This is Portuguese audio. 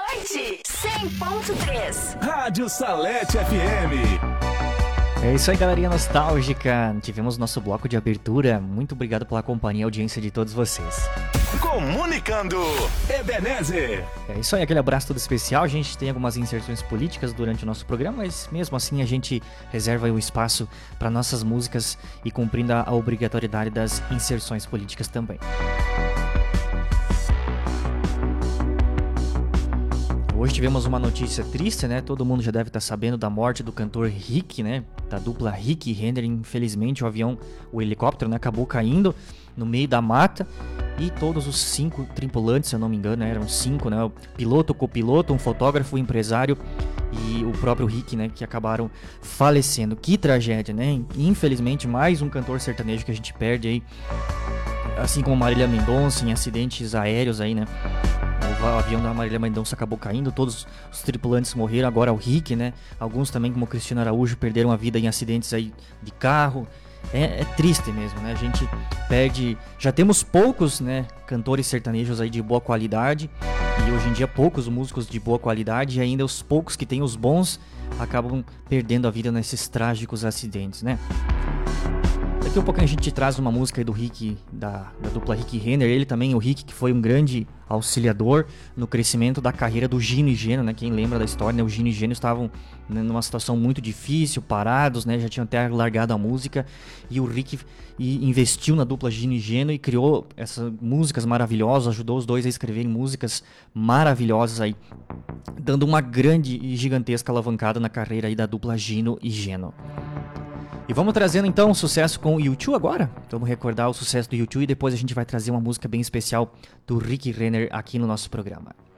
noite, 100.3. Rádio Salete FM. É isso aí, galerinha nostálgica. Tivemos nosso bloco de abertura. Muito obrigado pela companhia e audiência de todos vocês. Comunicando, Ebenezer. É isso aí, aquele abraço todo especial. A gente tem algumas inserções políticas durante o nosso programa, mas mesmo assim a gente reserva aí um espaço para nossas músicas e cumprindo a obrigatoriedade das inserções políticas também. Hoje tivemos uma notícia triste, né? Todo mundo já deve estar sabendo da morte do cantor Rick, né? Da dupla Rick e Renner. Infelizmente o helicóptero, né, acabou caindo no meio da mata. E todos os 5 tripulantes, se eu não me engano, né, eram 5, né? O piloto, o copiloto, um fotógrafo, um empresário e o próprio Rick, né? Que acabaram falecendo. Que tragédia, né? Infelizmente, mais um cantor sertanejo que a gente perde aí. Assim como Marília Mendonça, em acidentes aéreos aí, né? O avião da Marília Mendonça acabou caindo, todos os tripulantes morreram, agora o Rick, né? Alguns também, como Cristiano Araújo, perderam a vida em acidentes aí de carro. É triste mesmo, né? A gente perde... Já temos poucos, né, cantores sertanejos aí de boa qualidade. E hoje em dia poucos músicos de boa qualidade. E ainda os poucos que tem os bons acabam perdendo a vida nesses trágicos acidentes, né? Daqui a pouco a gente traz uma música aí do Rick, da dupla Rick e Renner. Ele também, o Rick, que foi um grande auxiliador no crescimento da carreira do Gino e Geno, né? Quem lembra da história, né? O Gino e Geno estavam, né, numa situação muito difícil, parados, né? Já tinham até largado a música. E o Rick investiu na dupla Gino e Geno e criou essas músicas maravilhosas, ajudou os dois a escreverem músicas maravilhosas aí, dando uma grande e gigantesca alavancada na carreira aí da dupla Gino e Geno. E vamos trazendo então um sucesso com o U2 agora. Vamos recordar o sucesso do U2 e depois a gente vai trazer uma música bem especial do Rick Renner aqui no nosso programa.